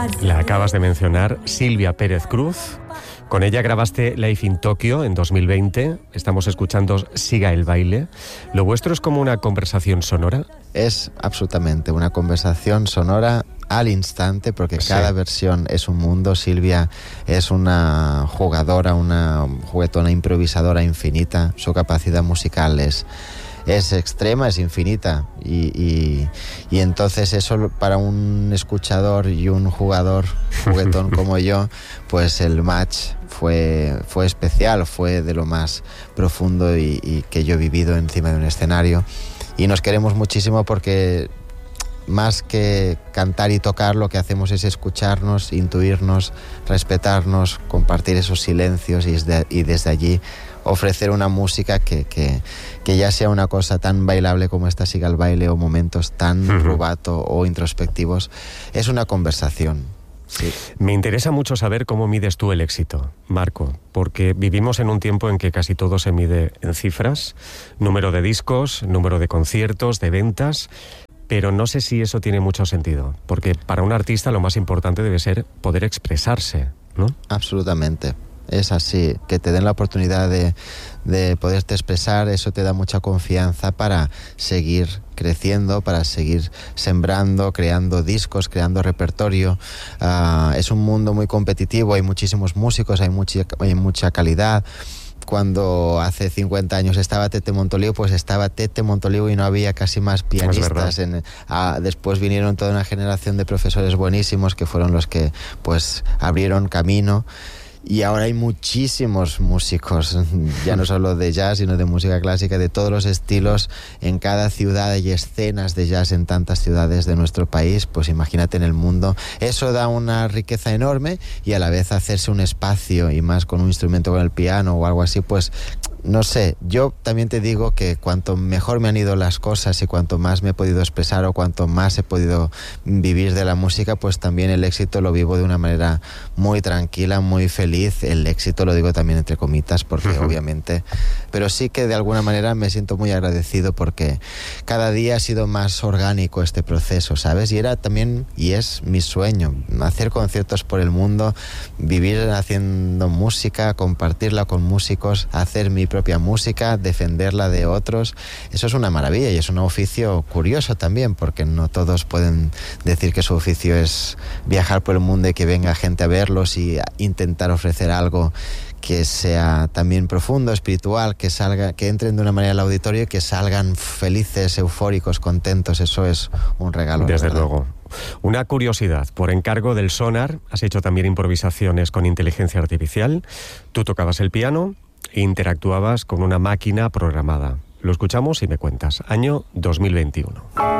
La acabas de mencionar, Silvia Pérez Cruz. Con ella grabaste Live in Tokyo en 2020. Estamos escuchando Siga el baile. ¿Lo vuestro es como una conversación sonora? Es absolutamente una conversación sonora al instante, porque cada versión es un mundo. Silvia es una jugadora, una juguetona improvisadora infinita. Su capacidad musical es extrema, es infinita, y entonces eso para un escuchador y un jugador juguetón como yo, pues el match fue especial, fue de lo más profundo y que yo he vivido encima de un escenario, y nos queremos muchísimo porque más que cantar y tocar, lo que hacemos es escucharnos, intuirnos, respetarnos, compartir esos silencios y desde allí ofrecer una música que ya sea una cosa tan bailable como esta Siga el baile, o momentos tan rubato o introspectivos. Es una conversación. Sí. Me interesa mucho saber cómo mides tú el éxito, Marco, porque vivimos en un tiempo en que casi todo se mide en cifras, número de discos, número de conciertos, de ventas, pero no sé si eso tiene mucho sentido, porque para un artista lo más importante debe ser poder expresarse, ¿no? Absolutamente. Es así, que te den la oportunidad de poderte expresar, eso te da mucha confianza para seguir creciendo, para seguir sembrando, creando discos, creando repertorio. Es un mundo muy competitivo, hay muchísimos músicos, hay mucha calidad. Cuando hace 50 años estaba Tete Montoliu, pues estaba Tete Montoliu y no había casi más pianistas. Después vinieron toda una generación de profesores buenísimos que fueron los que pues abrieron camino. Y ahora hay muchísimos músicos, ya no solo de jazz, sino de música clásica, de todos los estilos. En cada ciudad hay escenas de jazz en tantas ciudades de nuestro país, pues imagínate en el mundo. Eso da una riqueza enorme, y a la vez hacerse un espacio, y más con un instrumento, con el piano o algo así, pues no sé. Yo también te digo que cuanto mejor me han ido las cosas y cuanto más me he podido expresar o cuanto más he podido vivir de la música, pues también el éxito lo vivo de una manera muy tranquila, muy feliz. El éxito lo digo también entre comitas, porque obviamente, pero sí que de alguna manera me siento muy agradecido, porque cada día ha sido más orgánico este proceso, ¿sabes? Y era también, y es mi sueño, hacer conciertos por el mundo, vivir haciendo música, compartirla con músicos, hacer mi propia música, defenderla de otros. Eso es una maravilla, y es un oficio curioso también, porque no todos pueden decir que su oficio es viajar por el mundo y que venga gente a verlos y intentar ofrecer algo que sea también profundo, espiritual, que entren de una manera al auditorio y que salgan felices, eufóricos, contentos. Eso es un regalo. Desde luego. Una curiosidad, por encargo del Sonar, has hecho también improvisaciones con inteligencia artificial. Tú tocabas el piano e interactuabas con una máquina programada. Lo escuchamos y me cuentas. Año 2021.